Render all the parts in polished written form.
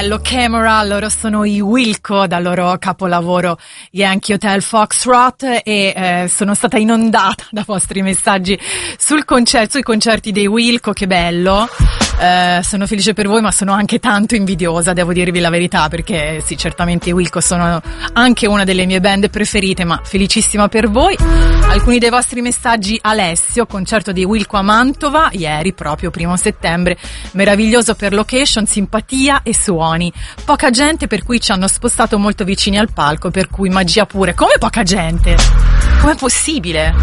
bello, Camera, loro sono i Wilco dal loro capolavoro Yankee Hotel Foxtrot e sono stata inondata da vostri messaggi sui concerti dei Wilco, che bello. Sono felice per voi, ma sono anche tanto invidiosa, devo dirvi la verità, perché sì, certamente i Wilco sono anche una delle mie band preferite, ma felicissima per voi. Alcuni dei vostri messaggi: Alessio, concerto dei Wilco a Mantova ieri, proprio 1 settembre, meraviglioso per location, simpatia e suoni, poca gente per cui ci hanno spostato molto vicini al palco, per cui magia pure. Come poca gente? Com'è possibile?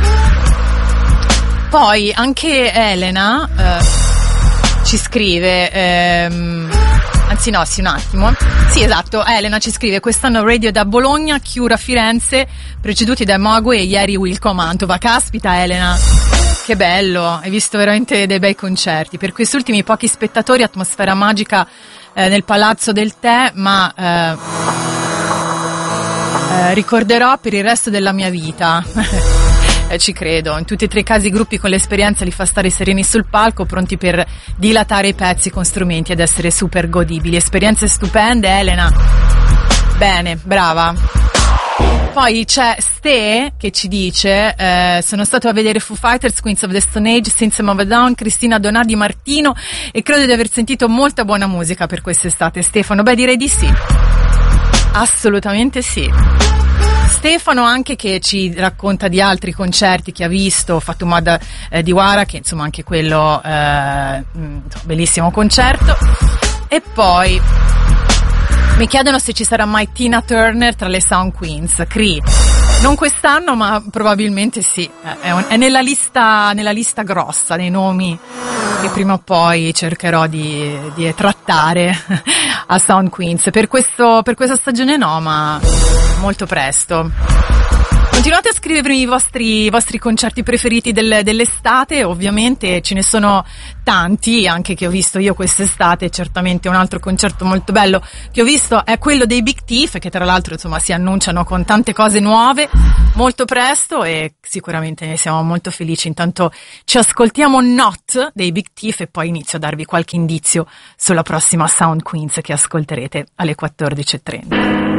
Poi anche Elena ci scrive, anzi no, sì, un attimo. Sì, esatto, Elena ci scrive: quest'anno radio da Bologna, Chiura Firenze, preceduti da Mogue e ieri Wilco a Mantova. Caspita Elena, che bello, hai visto veramente dei bei concerti. Per questi ultimi pochi spettatori, atmosfera magica nel Palazzo del Tè, ma ricorderò per il resto della mia vita. Ci credo, in tutti e 3 i casi gruppi con l'esperienza li fa stare sereni sul palco, pronti per dilatare i pezzi con strumenti ed essere super godibili. Esperienze stupende, Elena. Bene, brava. Poi c'è Ste che ci dice: sono stato a vedere Foo Fighters, Queens of the Stone Age, System of a Down, Cristina Donardi, Martino, e credo di aver sentito molta buona musica per quest'estate. Stefano, beh, direi di sì, assolutamente sì. Stefano anche, che ci racconta di altri concerti che ha visto, Fatumad Diwara, che insomma anche quello bellissimo concerto. E poi mi chiedono se ci sarà mai Tina Turner tra le Sound Queens. Cree, non quest'anno, ma probabilmente sì, è nella lista grossa dei nomi che prima o poi cercherò di trattare a Sound Queens. Per questa stagione no, ma molto presto. Continuate a scrivermi i vostri concerti preferiti dell'estate, ovviamente ce ne sono tanti, anche che ho visto io quest'estate. Certamente un altro concerto molto bello che ho visto è quello dei Big Thief, che tra l'altro insomma si annunciano con tante cose nuove molto presto e sicuramente ne siamo molto felici. Intanto ci ascoltiamo Not dei Big Thief e poi inizio a darvi qualche indizio sulla prossima Sound Queens che ascolterete alle 14:30.